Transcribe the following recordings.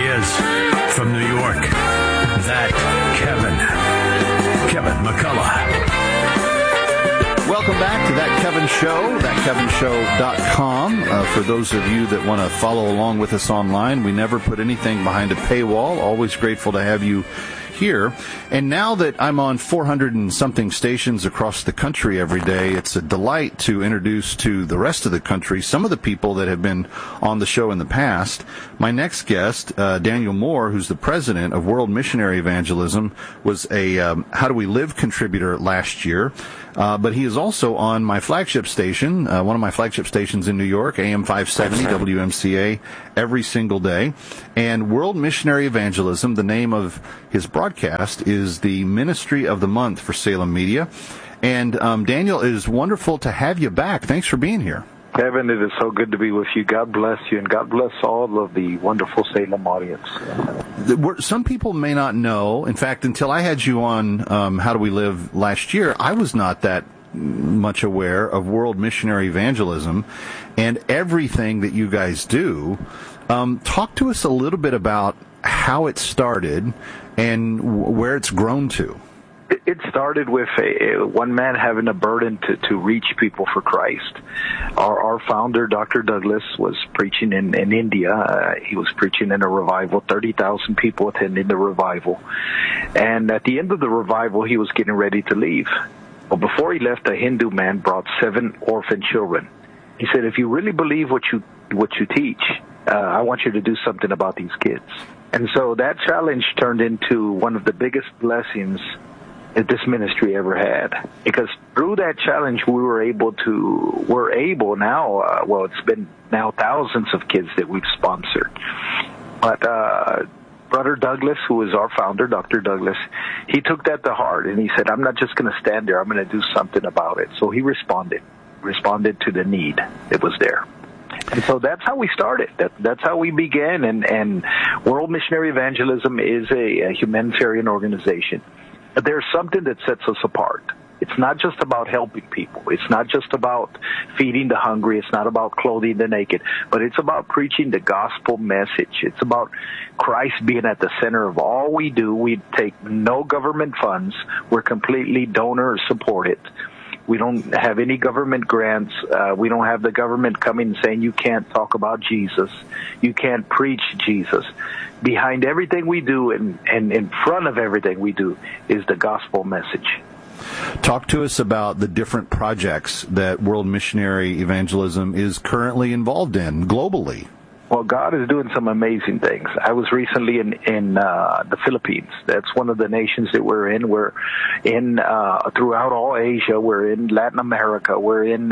is, from New York, that Kevin McCullough. Welcome back to That Kevin Show, thatkevinshow.com. For those of you that want to follow along with us online, we never put anything behind a paywall. Always grateful to have you here. And now that I'm on 400 and something stations across the country every day, it's a delight to introduce to the rest of the country some of the people that have been on the show in the past. My next guest, Daniel Moore, who's the president of World Missionary Evangelism, was a How Do We Live contributor last year. But he is also on my flagship station, one of my flagship stations in New York, AM 570 WMCA, every single day. And World Missionary Evangelism, the name of his broadcast, is the Ministry of the Month for Salem Media. And Daniel, it is wonderful to have you back. Thanks for being here. Kevin, it is so good to be with you. God bless you, and God bless all of the wonderful Salem audience. Some people may not know. In fact, until I had you on How Do We Live last year, I was not that much aware of World Missionary Evangelism and everything that you guys do. Talk to us a little bit about how it started and where it's grown to. It started with one man having a burden to reach people for Christ. Our founder, Dr. Douglas, was preaching in India. He was preaching in a revival, 30,000 people attending the revival. And at the end of the revival, he was getting ready to leave. Well, before he left, a Hindu man brought 7 orphan children. He said, if you really believe what you teach, I want you to do something about these kids. And so that challenge turned into one of the biggest blessings that this ministry ever had, because through that challenge we're able now, it's been now thousands of kids that we've sponsored. But Brother Douglas, who is our founder, Dr. Douglas, he took that to heart, and he said, I'm not just going to stand there, I'm going to do something about it. So he responded to the need that was there. And so that's how we started. That's how we began, and World Missionary Evangelism is a humanitarian organization. There's something that sets us apart. It's not just about helping people. It's not just about feeding the hungry. It's not about clothing the naked. But it's about preaching the gospel message. It's about Christ being at the center of all we do. We take no government funds. We're completely donor supported. We don't have any government grants. We don't have the government coming and saying, you can't talk about Jesus. You can't preach Jesus. Behind everything we do and in front of everything we do is the gospel message. Talk to us about the different projects that World Missionary Evangelism is currently involved in globally. Well, God is doing some amazing things. I was recently in the Philippines. That's one of the nations that we're in. We're in throughout all Asia. We're in Latin America. We're in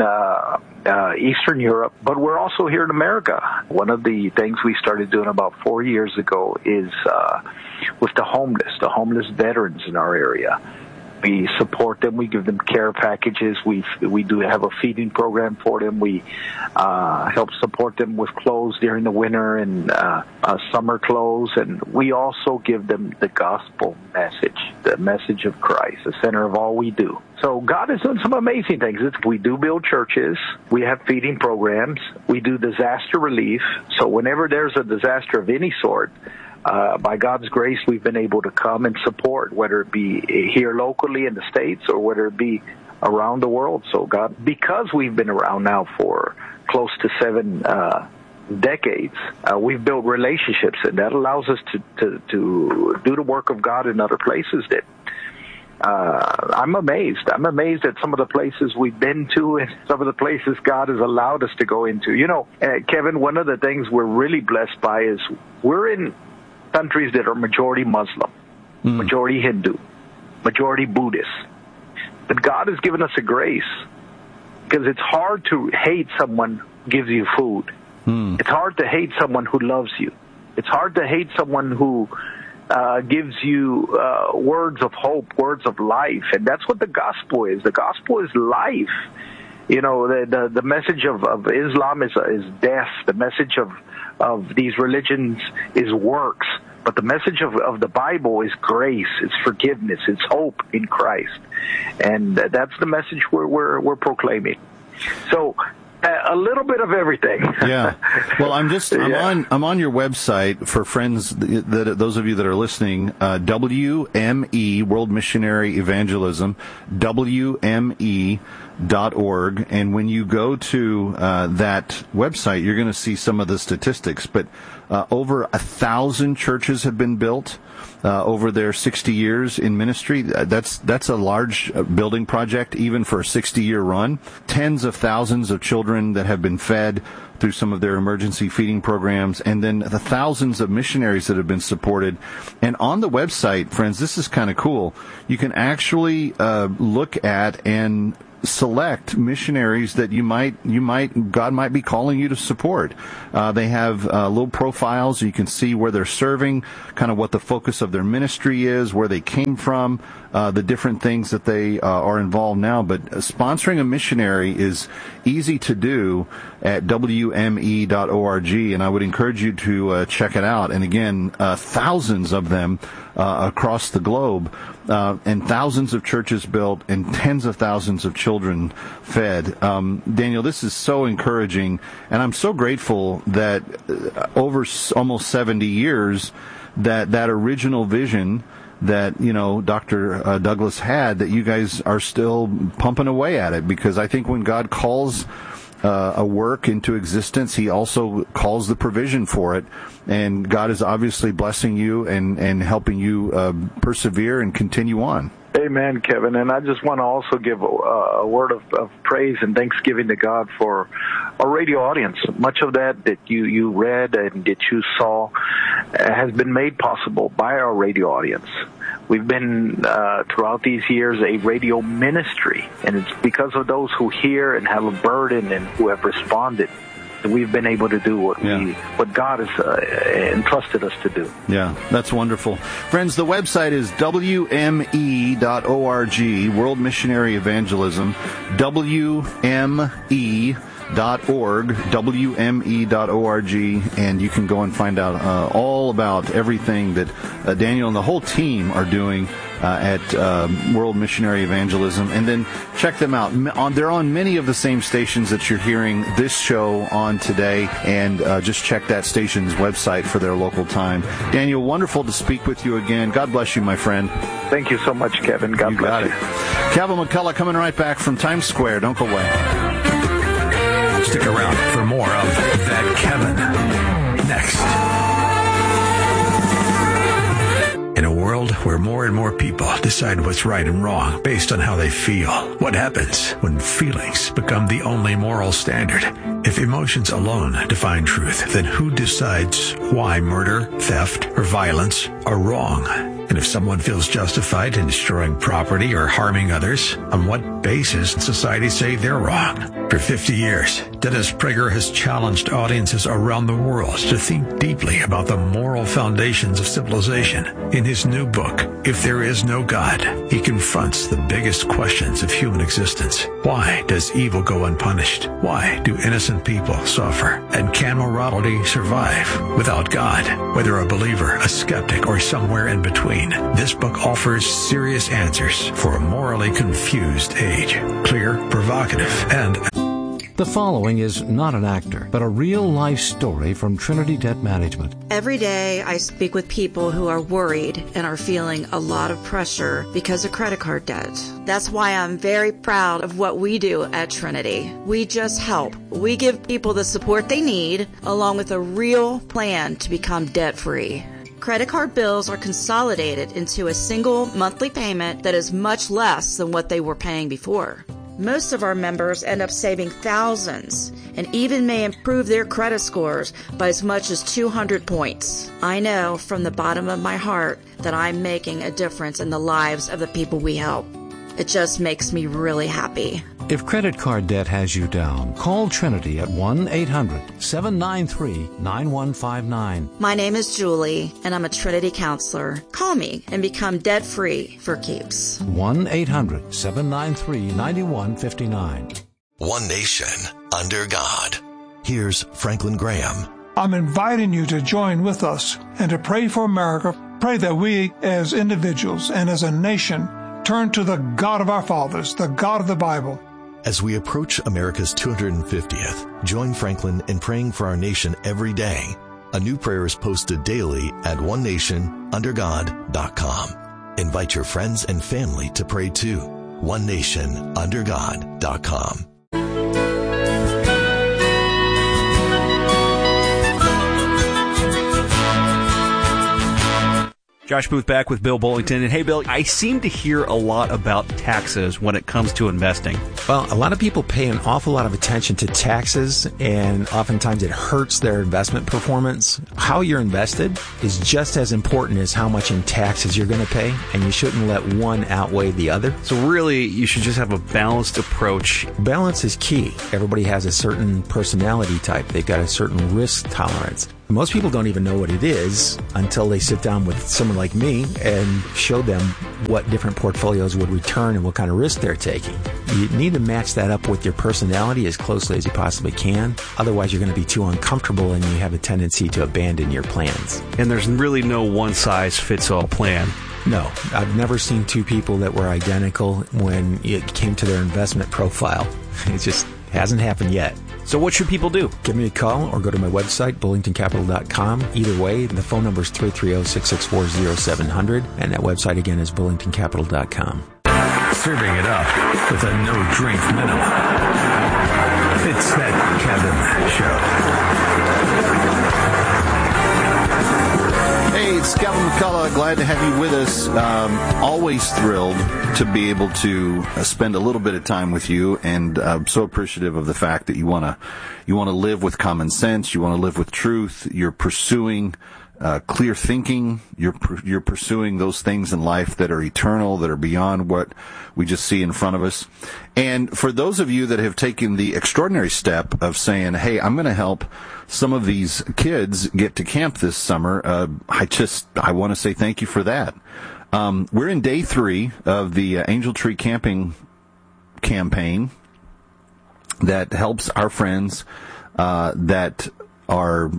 Eastern Europe. But we're also here in America. One of the things we started doing about 4 years ago is with the homeless veterans in our area. We support them. We give them care packages. We do have a feeding program for them. We help support them with clothes during the winter and summer clothes. And we also give them the gospel message, the message of Christ, the center of all we do. So God is doing some amazing things. We do build churches. We have feeding programs. We do disaster relief. So whenever there's a disaster of any sort, by God's grace, we've been able to come and support, whether it be here locally in the States or whether it be around the world. So God, because we've been around now for close to 7 decades, we've built relationships, and that allows us to do the work of God in other places. That I'm amazed. I'm amazed at some of the places we've been to and some of the places God has allowed us to go into. You know, Kevin, one of the things we're really blessed by is we're in countries that are majority Muslim, majority Hindu, majority Buddhist. But God has given us a grace, because it's hard to hate someone who gives you food. It's hard to hate someone who loves you. It's hard to hate someone who gives you words of hope, words of life. And that's what the gospel is. The gospel is life. You know, the message of Islam is death. The message of these religions is works. But the message of the Bible is grace, it's forgiveness, it's hope in Christ. And that's the message we're proclaiming. So A little bit of everything. Yeah. Well, I'm on your website for friends those of you that are listening. WME, World Missionary Evangelism, WME.org, and when you go to that website, you're going to see some of the statistics. But over 1,000 churches have been built over their 60 years in ministry. That's a large building project, even for a 60-year run. Tens of thousands of children that have been fed through some of their emergency feeding programs, and then the thousands of missionaries that have been supported. And on the website, friends, this is kind of cool. You can actually look at and select missionaries that God might be calling you to support. They have little profiles. You can see where they're serving, kind of what the focus of their ministry is, where they came from, the different things that they are involved now. But sponsoring a missionary is easy to do at WME.org, and I would encourage you to check it out. And again, thousands of them across the globe, and thousands of churches built, and tens of thousands of children fed. Daniel, this is so encouraging, and I'm so grateful that over almost 70 years, that original vision that, Dr. Douglas had, that you guys are still pumping away at it, because I think when God calls a work into existence, He also calls the provision for it, and God is obviously blessing you and helping you persevere and continue on. Amen, Kevin. And I just want to also give a word of praise and thanksgiving to God for our radio audience. Much of that you read and that you saw has been made possible by our radio audience. We've been, throughout these years, a radio ministry, and it's because of those who hear and have a burden and who have responded that we've been able to do what God has entrusted us to do. Yeah, that's wonderful. Friends, the website is WME.org, World Missionary Evangelism, WME.org, WME.org, and you can go and find out all about everything that Daniel and the whole team are doing at World Missionary Evangelism. And then check them out. They're on many of the same stations that you're hearing this show on today, and just check that station's website for their local time. Daniel, wonderful to speak with you again. God bless you, my friend. Thank you so much, Kevin. God bless you. Kevin McCullough coming right back from Times Square. Don't go away. Stick around for more of That Kevin next. In a world where more and more people decide what's right and wrong based on how they feel, what happens when feelings become the only moral standard? If emotions alone define truth, then who decides why murder, theft, or violence are wrong? And if someone feels justified in destroying property or harming others, on what basis does society say they're wrong? For 50 years, Dennis Prager has challenged audiences around the world to think deeply about the moral foundations of civilization. In his new book, If There Is No God, he confronts the biggest questions of human existence. Why does evil go unpunished? Why do innocent people suffer? And can morality survive without God? Whether a believer, a skeptic, or somewhere in between, this book offers serious answers for a morally confused age. Clear, provocative, and... The following is not an actor, but a real-life story from Trinity Debt Management. Every day I speak with people who are worried and are feeling a lot of pressure because of credit card debt. That's why I'm very proud of what we do at Trinity. We just help. We give people the support they need, along with a real plan to become debt-free. Credit card bills are consolidated into a single monthly payment that is much less than what they were paying before. Most of our members end up saving thousands and even may improve their credit scores by as much as 200 points. I know from the bottom of my heart that I'm making a difference in the lives of the people we help. It just makes me really happy. If credit card debt has you down, call Trinity at 1-800-793-9159. My name is Julie, and I'm a Trinity counselor. Call me and become debt-free for keeps. 1-800-793-9159. One nation under God. Here's Franklin Graham. I'm inviting you to join with us and to pray for America. Pray that we as individuals and as a nation turn to the God of our fathers, the God of the Bible. As we approach America's 250th, join Franklin in praying for our nation every day. A new prayer is posted daily at onenationundergod.com. Invite your friends and family to pray too. onenationundergod.com. Josh Booth back with Bill Bullington. And hey, Bill, I seem to hear a lot about taxes when it comes to investing. Well, a lot of people pay an awful lot of attention to taxes, and oftentimes it hurts their investment performance. How you're invested is just as important as how much in taxes you're going to pay, and you shouldn't let one outweigh the other. So really, you should just have a balanced approach. Balance is key. Everybody has a certain personality type. They've got a certain risk tolerance. Most people don't even know what it is until they sit down with someone like me and show them what different portfolios would return and what kind of risk they're taking. You need to match that up with your personality as closely as you possibly can. Otherwise, you're going to be too uncomfortable and you have a tendency to abandon your plans. And there's really no one-size-fits-all plan. No, I've never seen two people that were identical when it came to their investment profile. It just hasn't happened yet. So what should people do? Give me a call or go to my website, bullingtoncapital.com. Either way, the phone number is 330-664-0700, and that website again is bullingtoncapital.com. Serving it up with a no-drink minimum. It's That Kevin Show. Hey, it's Kevin McCullough. Glad to have you with us. Always thrilled to be able to spend a little bit of time with you, and so appreciative of the fact that you want to live with common sense. You want to live with truth. You're pursuing clear thinking. You're pursuing those things in life that are eternal, that are beyond what we just see in front of us. And for those of you that have taken the extraordinary step of saying, hey, I'm going to help some of these kids get to camp this summer, I want to say thank you for that. We're in day 3 of the Angel Tree Camping campaign that helps our friends that are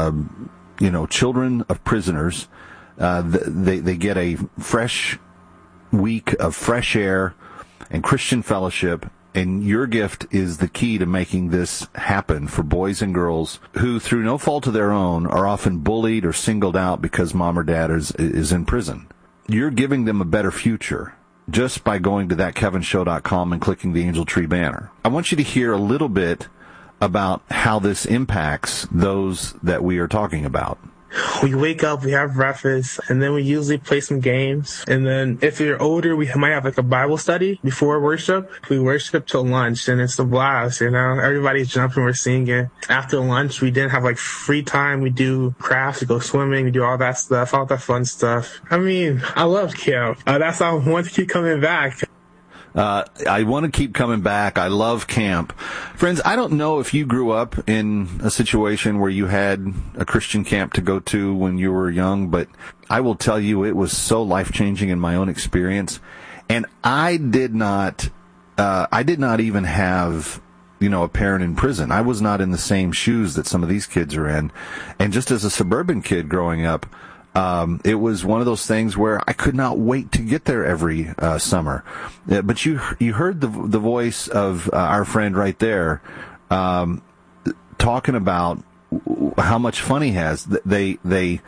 children of prisoners. They get a fresh week of fresh air and Christian fellowship, and your gift is the key to making this happen for boys and girls who, through no fault of their own, are often bullied or singled out because mom or dad is in prison. You're giving them a better future just by going to thatkevinshow.com and clicking the Angel Tree banner. I want you to hear a little bit about how this impacts those that we are talking about. We wake up, we have breakfast, and then we usually play some games. And then if you're older, we might have like a Bible study before worship. We worship till lunch, and it's a blast, Everybody's jumping, we're singing. After lunch, we then have like free time. We do crafts, we go swimming, we do all that stuff, all that fun stuff. I love camp. That's why I want to keep coming back. I want to keep coming back. I love camp. Friends, I don't know if you grew up in a situation where you had a Christian camp to go to when you were young, but I will tell you it was so life-changing in my own experience. And I did not even have, a parent in prison. I was not in the same shoes that some of these kids are in. And just as a suburban kid growing up, it was one of those things where I could not wait to get there every summer. But you heard the voice of our friend right there talking about how much fun he has. They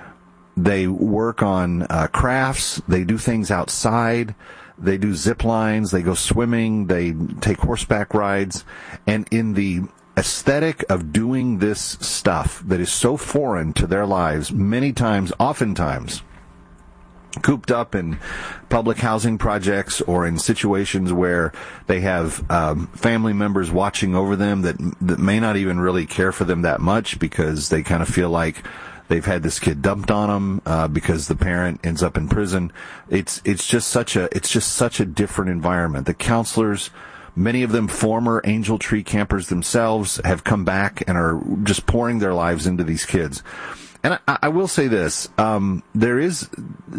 work on crafts. They do things outside. They do zip lines. They go swimming. They take horseback rides. And in the aesthetic of doing this stuff that is so foreign to their lives, oftentimes, cooped up in public housing projects or in situations where they have family members watching over them that may not even really care for them that much because they kind of feel like they've had this kid dumped on them because the parent ends up in prison. It's just such a different environment. The counselors, many of them former Angel Tree campers themselves, have come back and are just pouring their lives into these kids. And I will say this: there is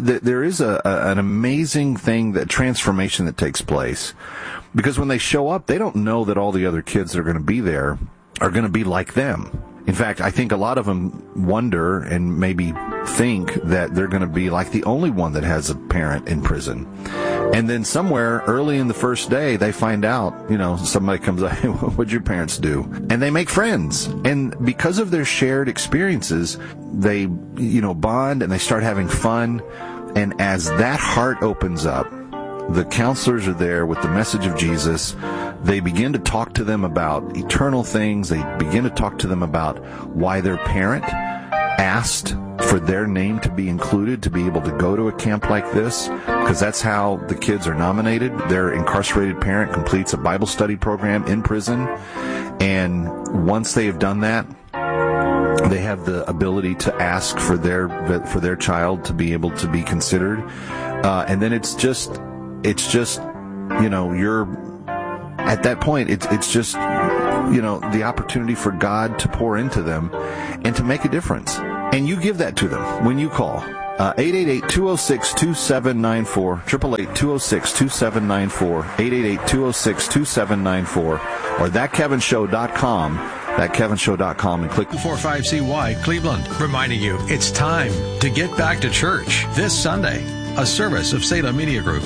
an amazing transformation that takes place, because when they show up, they don't know that all the other kids that are going to be there are going to be like them. In fact, I think a lot of them wonder and maybe think that they're going to be like the only one that has a parent in prison. And then somewhere early in the first day, they find out, somebody comes up, hey, what'd your parents do? And they make friends. And because of their shared experiences, they, bond and they start having fun. And as that heart opens up, the counselors are there with the message of Jesus. They begin to talk to them about eternal things. They begin to talk to them about why their parent asked for their name to be included, to be able to go to a camp like this, because that's how the kids are nominated. Their incarcerated parent completes a Bible study program in prison, and once they have done that, they have the ability to ask for their child to be able to be considered, and then it's just you're at that point. It's just the opportunity for God to pour into them and to make a difference. And you give that to them when you call 888-206-2794, 888-206-2794, 888-206-2794, or thatkevinshow.com, thatkevinshow.com, and click 245CY Cleveland, reminding you it's time to get back to church this Sunday, a service of Salem Media Group.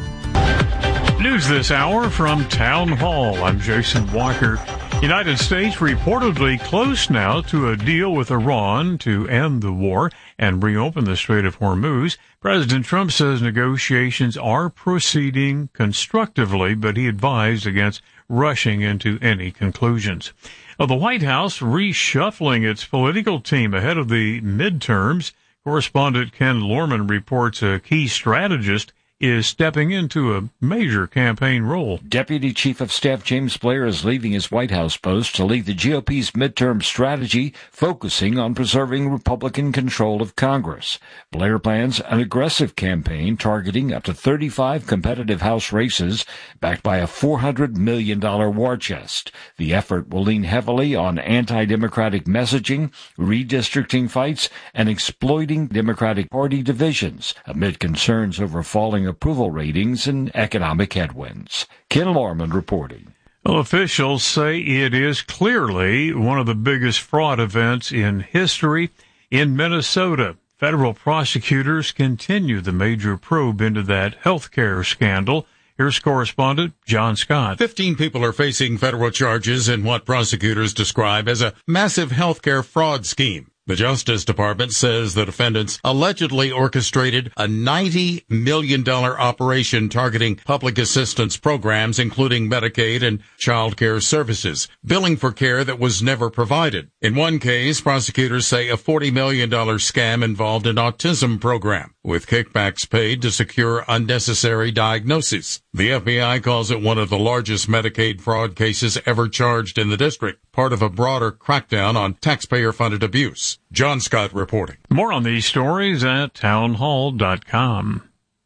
News this hour from Town Hall. I'm Jason Walker. United States reportedly close now to a deal with Iran to end the war and reopen the Strait of Hormuz. President Trump says negotiations are proceeding constructively, but he advised against rushing into any conclusions. The White House reshuffling its political team ahead of the midterms. Correspondent Ken Lorman reports a key strategist is stepping into a major campaign role. Deputy Chief of Staff James Blair is leaving his White House post to lead the GOP's midterm strategy, focusing on preserving Republican control of Congress. Blair plans an aggressive campaign targeting up to 35 competitive House races, backed by a $400 million war chest. The effort will lean heavily on anti-democratic messaging, redistricting fights, and exploiting Democratic Party divisions, amid concerns over falling approval ratings and economic headwinds. Ken Lorman reporting. Well, officials say it is clearly one of the biggest fraud events in history in Minnesota. Federal prosecutors continue the major probe into that health care scandal. Here's correspondent John Scott. 15 people are facing federal charges in what prosecutors describe as a massive health care fraud scheme. The Justice Department says the defendants allegedly orchestrated a $90 million operation targeting public assistance programs, including Medicaid and child care services, billing for care that was never provided. In one case, prosecutors say a $40 million scam involved an autism program, with kickbacks paid to secure unnecessary diagnoses. The FBI calls it one of the largest Medicaid fraud cases ever charged in the district, part of a broader crackdown on taxpayer-funded abuse. John Scott reporting. More on these stories at townhall.com.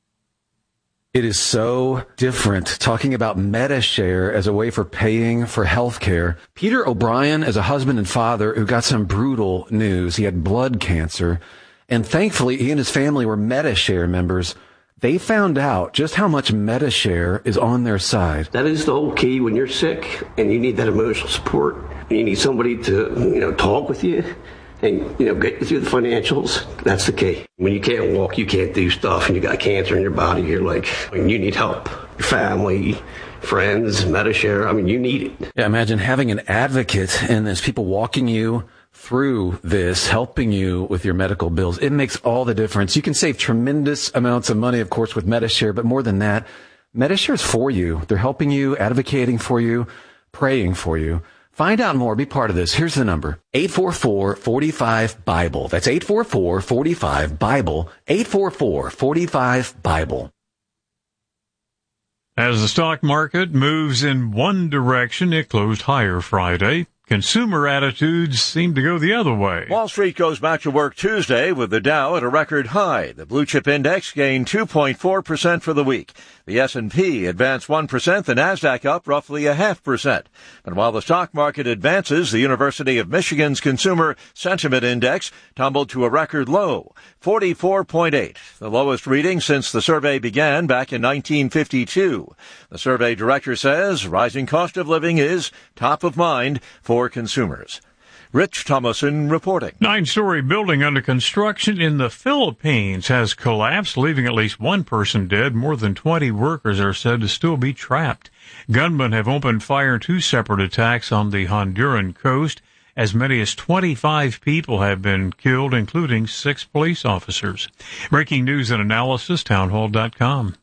It is so different talking about Medi-Share as a way for paying for health care. Peter O'Brien is a husband and father who got some brutal news. He had blood cancer, and thankfully he and his family were Medi-Share members. They found out just how much Medi-Share is on their side. That is the whole key when you're sick and you need that emotional support. You need somebody to, talk with you and, get you through the financials. That's the key. When you can't walk, you can't do stuff, and you got cancer in your body, you're like, you need help. Your family, friends, Medi-Share, you need it. Yeah, imagine having an advocate and there's people walking you through this, helping you with your medical bills. It makes all the difference. You can save tremendous amounts of money, of course, with Medi-Share, but more than that, Medi-Share is for you. They're helping you, advocating for you, praying for you. Find out more. Be part of this. Here's the number. 844-45-BIBLE. That's 844-45-BIBLE. 844-45-BIBLE. As the stock market moves in one direction, it closed higher Friday. Consumer attitudes seem to go the other way. Wall Street goes back to work Tuesday with the Dow at a record high. The blue chip index gained 2.4% for the week. The S&P advanced 1%, the Nasdaq up roughly 0.5%. And while the stock market advances, the University of Michigan's Consumer Sentiment Index tumbled to a record low, 44.8, the lowest reading since the survey began back in 1952. The survey director says rising cost of living is top of mind for consumers. Rich Thomason reporting. 9-story building under construction in the Philippines has collapsed, leaving at least one person dead. More than 20 workers are said to still be trapped. Gunmen have opened fire in 2 separate attacks on the Honduran coast. As many as 25 people have been killed, including 6 police officers. Breaking news and analysis, townhall.com.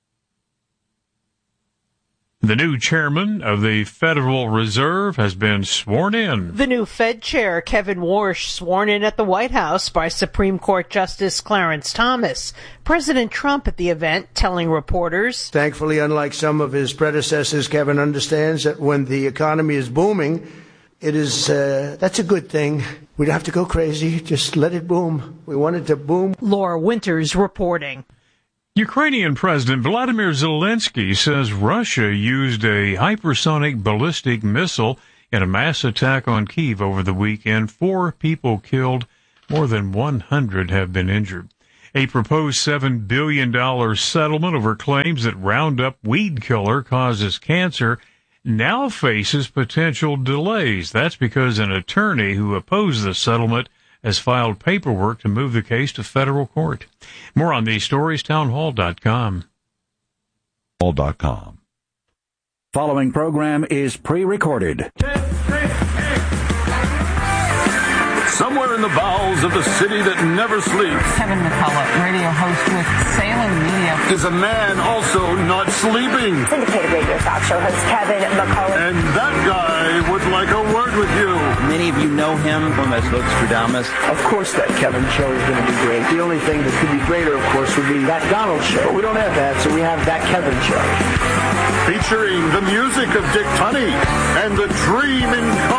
The new chairman of the Federal Reserve has been sworn in. The new Fed chair, Kevin Warsh, sworn in at the White House by Supreme Court Justice Clarence Thomas. President Trump at the event telling reporters, "Thankfully, unlike some of his predecessors, Kevin understands that when the economy is booming, that's a good thing. We don't have to go crazy. Just let it boom. We want it to boom." Laura Winters reporting. Ukrainian President Vladimir Zelensky says Russia used a hypersonic ballistic missile in a mass attack on Kyiv over the weekend. 4 people killed, more than 100 have been injured. A proposed $7 billion settlement over claims that Roundup weed killer causes cancer now faces potential delays. That's because an attorney who opposed the settlement has filed paperwork to move the case to federal court. More on these stories, townhall.com. Following program is pre-recorded. Somewhere in the bowels of the city that never sleeps, Kevin McCullough, radio host with Salem Media, is a man also not sleeping. Syndicated radio talk show host Kevin McCullough. And that guy would like a word with you. Many of you know him from as Nostradamus. Of course that Kevin show is going to be great. The only thing that could be greater, of course, would be that Donald show. But we don't have that, so we have that Kevin show. Featuring the music of Dick Tunney and the Dream in